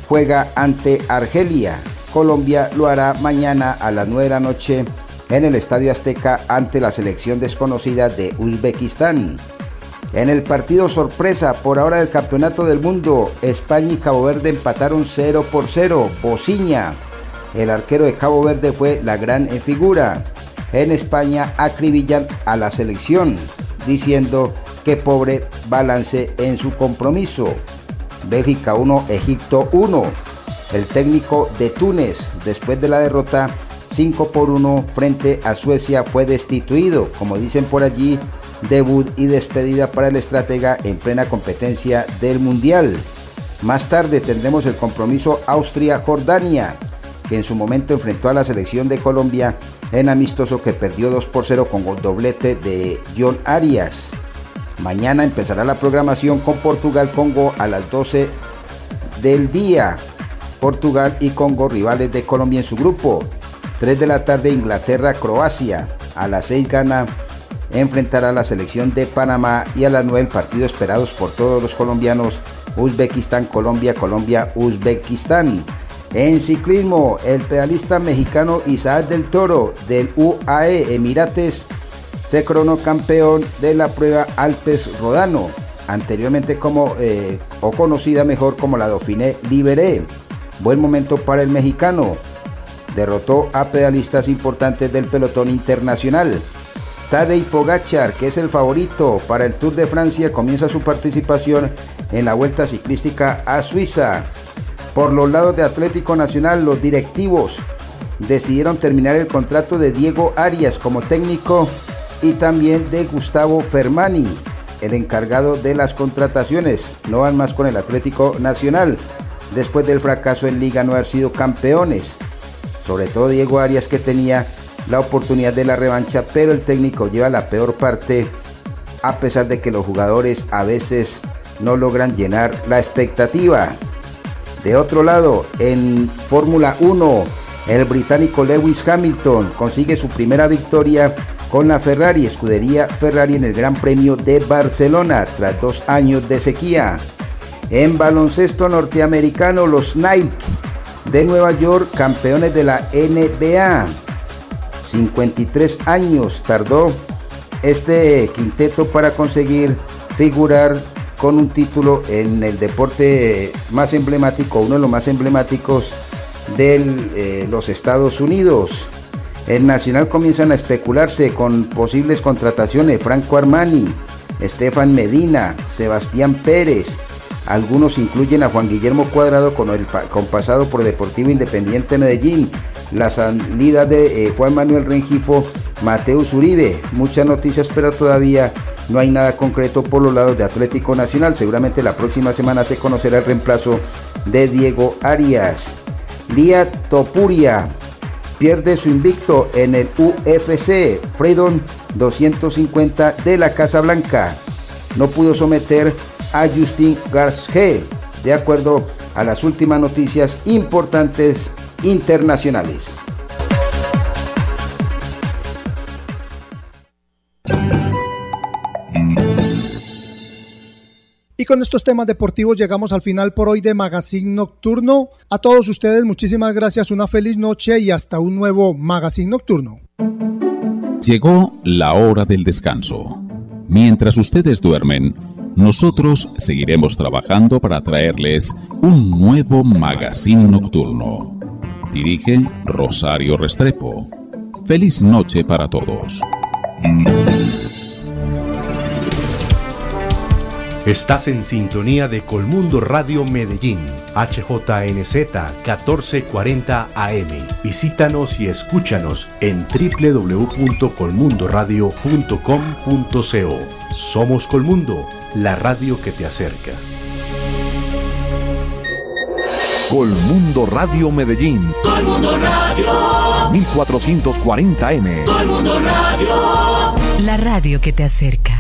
juega ante Argelia. Colombia lo hará mañana a las 9 de la noche en el Estadio Azteca ante la selección desconocida de Uzbekistán. En el partido sorpresa por ahora del Campeonato del Mundo, España y Cabo Verde empataron 0-0. Bociña, el arquero de Cabo Verde, fue la gran figura. En España acribillan a la selección, diciendo que pobre balance en su compromiso. Bélgica 1, Egipto 1. El técnico de Túnez, después de la derrota 5-1 frente a Suecia, fue destituido. Como dicen por allí, debut y despedida para el estratega en plena competencia del Mundial. Más tarde tendremos el compromiso Austria-Jordania, que en su momento enfrentó a la selección de Colombia en amistoso que perdió 2-0 con doblete de John Arias. Mañana empezará la programación con Portugal-Congo a las 12 del día. Portugal y Congo, rivales de Colombia en su grupo. 3 de la tarde, Inglaterra-Croacia. A las 6, Ghana enfrentará a la selección de Panamá, y a las 9 el partido esperados por todos los colombianos, Uzbekistán-Colombia, Colombia-Uzbekistán. En ciclismo, el pedalista mexicano Isaac del Toro del UAE Emirates se coronó campeón de la prueba Alpes Rodano, anteriormente conocida mejor como la Dauphiné Libéré. Buen momento para el mexicano. Derrotó a pedalistas importantes del pelotón internacional. Tadej Pogačar, que es el favorito para el Tour de Francia, comienza su participación en la Vuelta Ciclística a Suiza. Por los lados de Atlético Nacional, los directivos decidieron terminar el contrato de Diego Arias como técnico y también de Gustavo Fermani, el encargado de las contrataciones. No van más con el Atlético Nacional, después del fracaso en Liga no haber sido campeones. Sobre todo Diego Arias, que tenía la oportunidad de la revancha, pero el técnico lleva la peor parte, a pesar de que los jugadores a veces no logran llenar la expectativa. De otro lado, en Fórmula 1, el británico Lewis Hamilton consigue su primera victoria con la Ferrari, escudería Ferrari, en el Gran Premio de Barcelona, tras 2 años de sequía. En baloncesto norteamericano, los Knicks de Nueva York, campeones de la NBA. 53 años tardó este quinteto para conseguir figurar con un título en el deporte más emblemático, uno de los más emblemáticos de los Estados Unidos. En Nacional comienzan a especularse con posibles contrataciones: Franco Armani, Estefan Medina, Sebastián Pérez. Algunos incluyen a Juan Guillermo Cuadrado con pasado por Deportivo Independiente Medellín, la salida de Juan Manuel Rengifo, Mateus Uribe. Muchas noticias, pero todavía no hay nada concreto por los lados de Atlético Nacional. Seguramente la próxima semana se conocerá el reemplazo de Diego Arias. Lía Topuria pierde su invicto en el UFC Freedom 250 de la Casa Blanca. No pudo someter a Justin Gaethje, de acuerdo a las últimas noticias importantes internacionales. Y con estos temas deportivos llegamos al final por hoy de Magazine Nocturno. A todos ustedes, muchísimas gracias, una feliz noche y hasta un nuevo Magazine Nocturno. Llegó la hora del descanso. Mientras ustedes duermen, nosotros seguiremos trabajando para traerles un nuevo Magazine Nocturno. Dirige Rosario Restrepo. Feliz noche para todos. Estás en sintonía de Colmundo Radio Medellín, HJNZ 1440 AM. Visítanos y escúchanos en www.colmundoradio.com.co. Somos Colmundo, la radio que te acerca. Colmundo Radio Medellín. Colmundo Radio. 1440 AM. Colmundo Radio. La radio que te acerca.